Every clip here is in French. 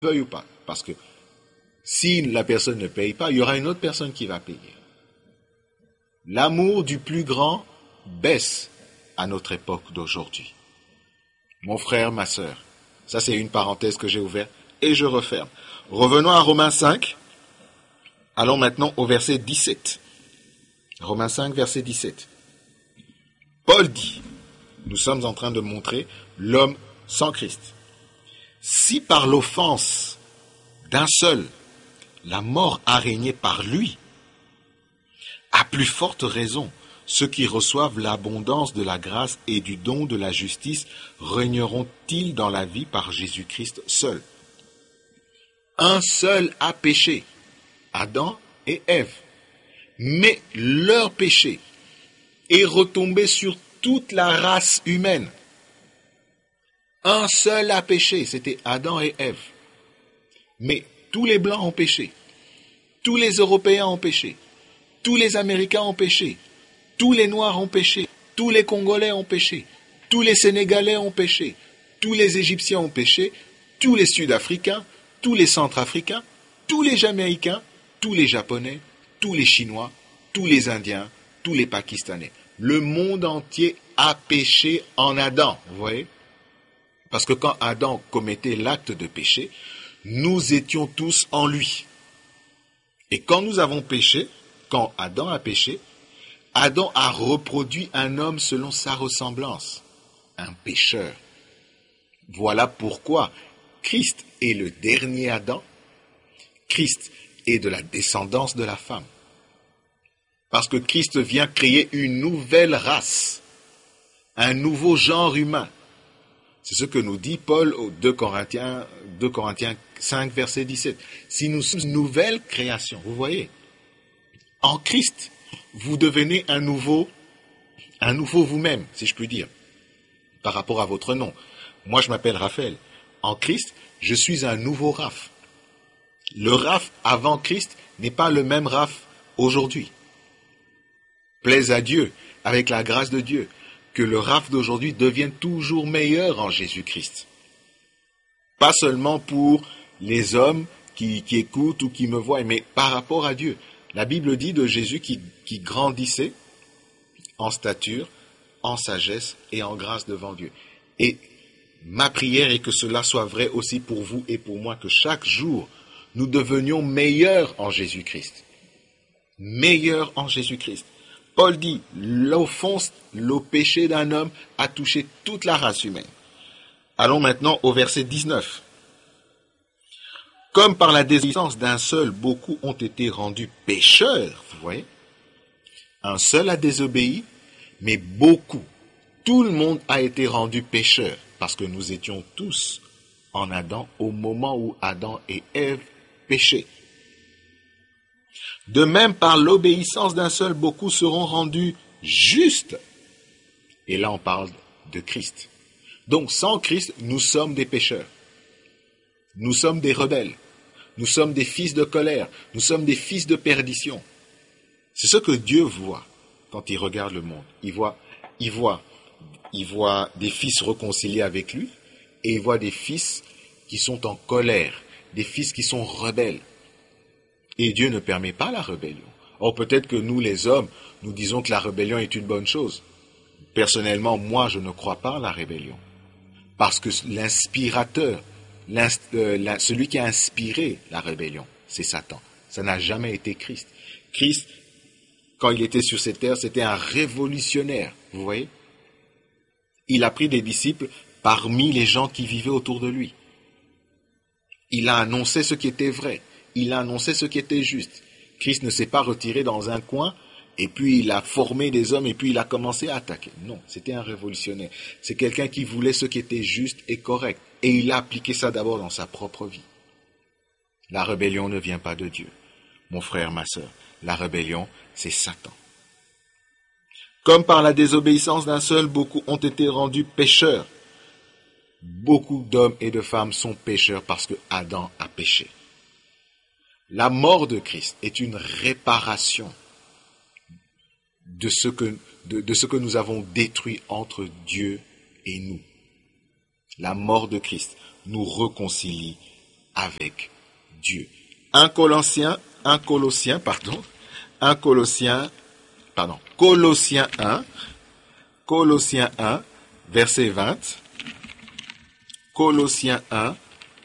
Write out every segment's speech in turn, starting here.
veuille ou pas. Parce que si la personne ne paye pas, il y aura une autre personne qui va payer. L'amour du plus grand baisse à notre époque d'aujourd'hui. Mon frère, ma sœur, ça c'est une parenthèse que j'ai ouverte et je referme. Revenons à Romains 5. Allons maintenant au verset 17. Romains 5, verset 17. Paul dit, nous sommes en train de montrer l'homme sans Christ. Si par l'offense d'un seul, la mort a régné par lui, à plus forte raison, ceux qui reçoivent l'abondance de la grâce et du don de la justice régneront-ils dans la vie par Jésus-Christ seul. Un seul a péché, Adam et Ève. Mais leur péché est retombé sur toute la race humaine. Un seul a péché, c'était Adam et Ève. Mais tous les Blancs ont péché. Tous les Européens ont péché. Tous les Américains ont péché. Tous les Noirs ont péché. Tous les Congolais ont péché. Tous les Sénégalais ont péché. Tous les Égyptiens ont péché. Tous les Sud-Africains. Tous les Centrafricains. Tous les Jamaïcains. Tous les Japonais. Tous les Chinois. Tous les Indiens. Tous les Pakistanais. Le monde entier a péché en Adam. Vous voyez ? Parce que quand Adam commettait l'acte de péché, nous étions tous en lui. Et quand nous avons péché, quand Adam a péché, Adam a reproduit un homme selon sa ressemblance, un pécheur. Voilà pourquoi Christ est le dernier Adam, Christ est de la descendance de la femme. Parce que Christ vient créer une nouvelle race, un nouveau genre humain. C'est ce que nous dit Paul au 2 Corinthiens 5, verset 17. Si nous sommes une nouvelle création, vous voyez, en Christ, vous devenez un nouveau vous-même, si je puis dire, par rapport à votre nom. Moi, je m'appelle Raphaël. En Christ, je suis un nouveau Raph. Le Raph avant Christ n'est pas le même Raph aujourd'hui. Plaise à Dieu, avec la grâce de Dieu, que le Raph d'aujourd'hui devienne toujours meilleur en Jésus-Christ. Pas seulement pour les hommes qui écoutent ou qui me voient, mais par rapport à Dieu. La Bible dit de Jésus qui grandissait en stature, en sagesse et en grâce devant Dieu. Et ma prière est que cela soit vrai aussi pour vous et pour moi, que chaque jour, nous devenions meilleurs en Jésus-Christ. Meilleurs en Jésus-Christ. Paul dit, l'offense, le péché d'un homme a touché toute la race humaine. Allons maintenant au verset 19. Comme par la désobéissance d'un seul, beaucoup ont été rendus pécheurs, vous voyez. Un seul a désobéi, mais beaucoup, tout le monde a été rendu pécheur, parce que nous étions tous en Adam au moment où Adam et Ève péchaient. De même, par l'obéissance d'un seul, beaucoup seront rendus justes. Et là, on parle de Christ. Donc, sans Christ, nous sommes des pécheurs. Nous sommes des rebelles. Nous sommes des fils de colère. Nous sommes des fils de perdition. C'est ce que Dieu voit quand il regarde le monde. Il voit des fils réconciliés avec lui et il voit des fils qui sont en colère, des fils qui sont rebelles. Et Dieu ne permet pas la rébellion. Or, peut-être que nous, les hommes, nous disons que la rébellion est une bonne chose. Personnellement, moi, je ne crois pas à la rébellion. Parce que l'inspirateur, celui qui a inspiré la rébellion, c'est Satan. Ça n'a jamais été Christ. Christ, quand il était sur cette terre, c'était un révolutionnaire. Vous voyez ? Il a pris des disciples parmi les gens qui vivaient autour de lui. Il a annoncé ce qui était vrai. Il a annoncé ce qui était juste. Christ ne s'est pas retiré dans un coin et puis il a formé des hommes et puis il a commencé à attaquer. Non, c'était un révolutionnaire. C'est quelqu'un qui voulait ce qui était juste et correct. Et il a appliqué ça d'abord dans sa propre vie. La rébellion ne vient pas de Dieu. Mon frère, ma sœur, la rébellion, c'est Satan. Comme par la désobéissance d'un seul, beaucoup ont été rendus pécheurs. Beaucoup d'hommes et de femmes sont pécheurs parce que Adam a péché. La mort de Christ est une réparation de ce que nous avons détruit entre Dieu et nous. La mort de Christ nous réconcilie avec Dieu. 1 Colossiens 1, Colossiens 1, verset 20. Colossiens 1,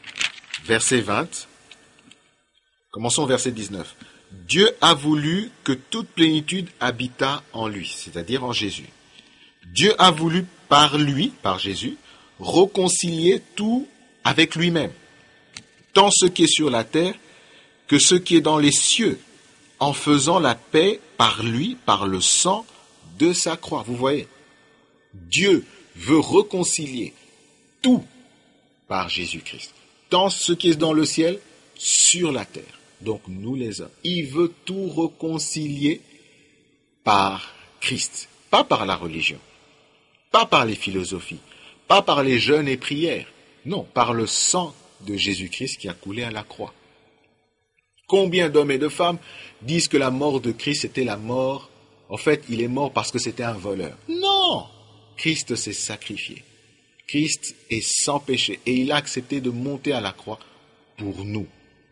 verset 20. Commençons au verset 19. Dieu a voulu que toute plénitude habitât en lui, c'est-à-dire en Jésus. Dieu a voulu par lui, par Jésus, réconcilier tout avec lui-même, tant ce qui est sur la terre que ce qui est dans les cieux, en faisant la paix par lui, par le sang de sa croix. Vous voyez, Dieu veut réconcilier tout par Jésus-Christ, tant ce qui est dans le ciel, sur la terre. Donc nous les hommes, il veut tout réconcilier par Christ, pas par la religion, pas par les philosophies, pas par les jeûnes et prières, non, par le sang de Jésus-Christ qui a coulé à la croix. Combien d'hommes et de femmes disent que la mort de Christ était la mort, en fait il est mort parce que c'était un voleur. Non, Christ s'est sacrifié, Christ est sans péché et il a accepté de monter à la croix pour nous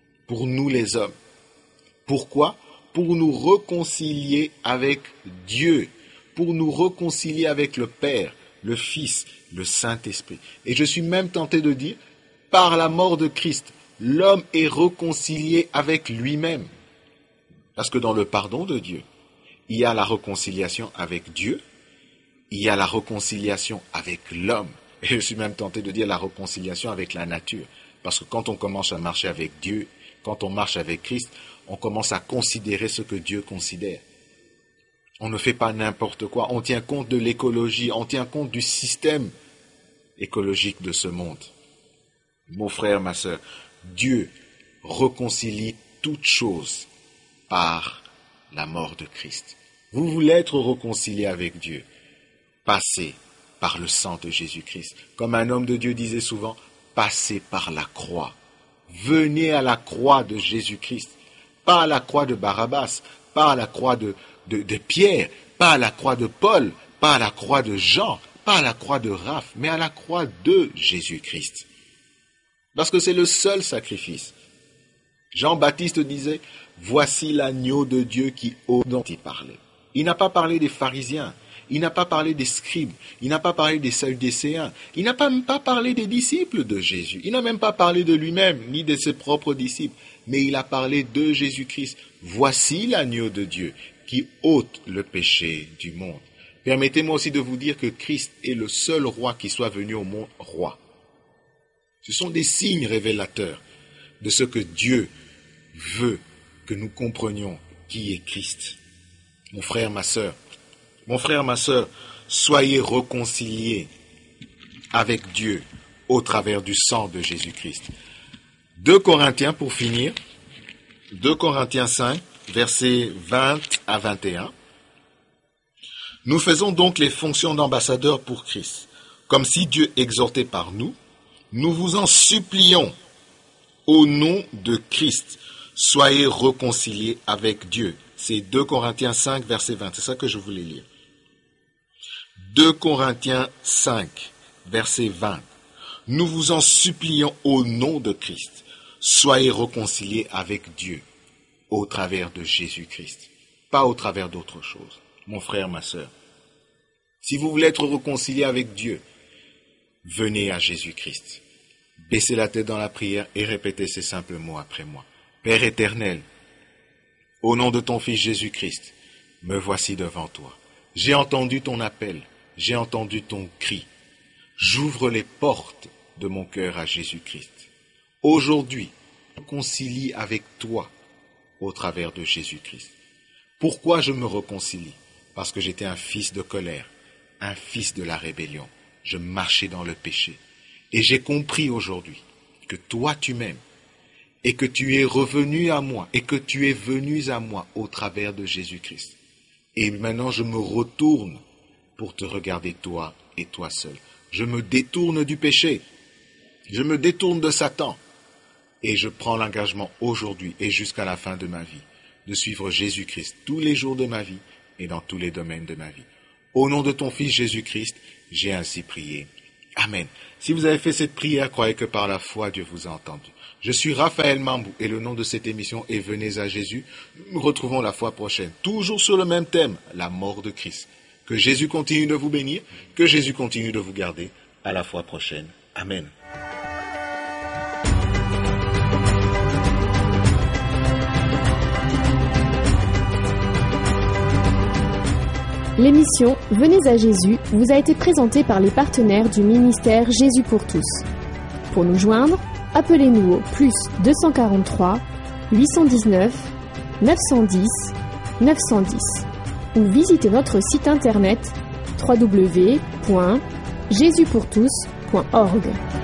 les hommes. Pourquoi? Pour nous réconcilier avec Dieu, pour nous réconcilier avec le Père, le Fils, le Saint-Esprit. Et je suis même tenté de dire, par la mort de Christ, l'homme est réconcilié avec lui-même. Parce que dans le pardon de Dieu, il y a la réconciliation avec Dieu, il y a la réconciliation avec l'homme, et je suis même tenté de dire la réconciliation avec la nature. Parce que quand on commence à marcher avec Dieu, quand on marche avec Christ, on commence à considérer ce que Dieu considère. On ne fait pas n'importe quoi, on tient compte de l'écologie, on tient compte du système écologique de ce monde. Mon frère, ma sœur, Dieu réconcilie toutes choses par la mort de Christ. Vous voulez être réconcilié avec Dieu, passez par le sang de Jésus-Christ. Comme un homme de Dieu disait souvent, passez par la croix. Venez à la croix de Jésus-Christ, pas à la croix de Barabbas, pas à la croix de Pierre, pas à la croix de Paul, pas à la croix de Jean, pas à la croix de Raph, mais à la croix de Jésus-Christ. Parce que c'est le seul sacrifice. Jean-Baptiste disait, voici l'agneau de Dieu qui ose dont il parlait. Il n'a pas parlé des pharisiens, il n'a pas parlé des scribes, il n'a pas parlé des sadducéens, il n'a même pas parlé des disciples de Jésus, il n'a même pas parlé de lui-même, ni de ses propres disciples, mais il a parlé de Jésus-Christ. Voici l'agneau de Dieu qui ôte le péché du monde. Permettez-moi aussi de vous dire que Christ est le seul roi qui soit venu au monde roi. Ce sont des signes révélateurs de ce que Dieu veut que nous comprenions qui est Christ. Mon frère, ma sœur, soyez réconciliés avec Dieu au travers du sang de Jésus-Christ. 2 Corinthiens, pour finir, 2 Corinthiens 5, versets 20 à 21. Nous faisons donc les fonctions d'ambassadeurs pour Christ, comme si Dieu exhortait par nous. Nous vous en supplions, au nom de Christ, soyez réconciliés avec Dieu. C'est 2 Corinthiens 5, verset 20. C'est ça que je voulais lire. 2 Corinthiens 5, verset 20. Nous vous en supplions au nom de Christ. Soyez réconciliés avec Dieu au travers de Jésus-Christ, pas au travers d'autre chose. Mon frère, ma sœur, si vous voulez être réconciliés avec Dieu, venez à Jésus-Christ. Baissez la tête dans la prière et répétez ces simples mots après moi. Père éternel, au nom de ton Fils Jésus-Christ, me voici devant toi. J'ai entendu ton appel, j'ai entendu ton cri. J'ouvre les portes de mon cœur à Jésus-Christ. Aujourd'hui, je me réconcilie avec toi au travers de Jésus-Christ. Pourquoi je me réconcilie? Parce que j'étais un fils de colère, un fils de la rébellion. Je marchais dans le péché. Et j'ai compris aujourd'hui que toi tu m'aimes et que tu es revenu à moi et que tu es venu à moi au travers de Jésus-Christ. Et maintenant je me retourne pour te regarder toi et toi seul. Je me détourne du péché, je me détourne de Satan et je prends l'engagement aujourd'hui et jusqu'à la fin de ma vie de suivre Jésus-Christ tous les jours de ma vie et dans tous les domaines de ma vie. Au nom de ton Fils Jésus-Christ, j'ai ainsi prié. Amen. Si vous avez fait cette prière, croyez que par la foi, Dieu vous a entendu. Je suis Raphaël Mambou et le nom de cette émission est Venez à Jésus. Nous nous retrouvons la fois prochaine, toujours sur le même thème, la mort de Christ. Que Jésus continue de vous bénir, que Jésus continue de vous garder. À la fois prochaine. Amen. L'émission Venez à Jésus vous a été présentée par les partenaires du ministère Jésus pour tous. Pour nous joindre, appelez-nous au plus 243 819 910 910 ou visitez notre site internet www.jesuspourtous.org.